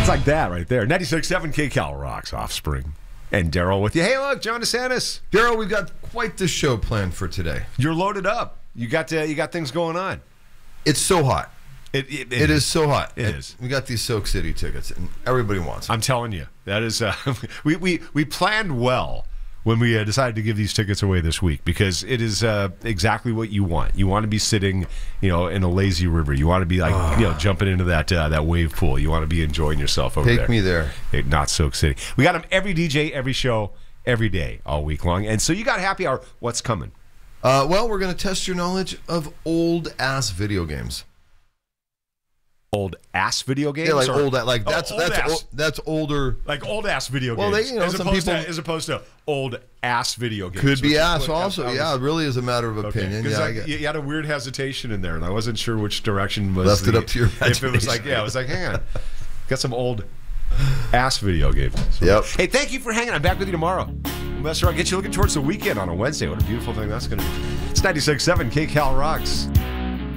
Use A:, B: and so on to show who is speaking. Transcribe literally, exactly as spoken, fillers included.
A: It's like that right there. ninety-six point seven K Cal rocks Offspring. And Daryl with you. Hey, look, John DeSantis.
B: Daryl, we've got quite the show planned for today.
A: You're loaded up. You got uh, you got things going on.
B: It's so hot.
A: It, it, it,
B: it is so hot.
A: It
B: and
A: is.
B: We got these Soak City tickets, and everybody wants them.
A: I'm telling you, that is. Uh, we, we we planned well when we uh, decided to give these tickets away this week because it is uh, exactly what you want. You want to be sitting, you know, in a lazy river. You want to be like, oh. you know, jumping into that uh, that wave pool. You want to be enjoying yourself over
B: Take
A: there.
B: Take me there.
A: Hey, not Soak City. We got them every D J, every show, every day, all week long. And so you got happy hour. What's coming?
B: Uh, well, we're going to test your knowledge of old-ass video games.
A: Old ass video games?
B: Yeah, like
A: or?
B: old, like that's
A: oh, old
B: that's
A: ass.
B: old, that's older.
A: Like old ass video
B: well,
A: games.
B: They, you know,
A: as
B: some
A: opposed
B: people
A: to, as opposed to old ass video games.
B: Could be ass
A: what,
B: also.
A: was,
B: yeah, it really is a matter of opinion.
A: Okay.
B: Yeah,
A: I,
B: I get,
A: you had a weird hesitation in there, and I wasn't sure which direction was.
B: Left
A: the,
B: it up to your
A: imagination. If it was like, yeah, I was like, hang on, got some old ass video games. So,
B: yep.
A: Hey, thank you for hanging. I'm back with you tomorrow. That's right. Get you looking towards the weekend on a Wednesday. What a beautiful thing that's going to be. It's ninety-six point seven K Cal rocks.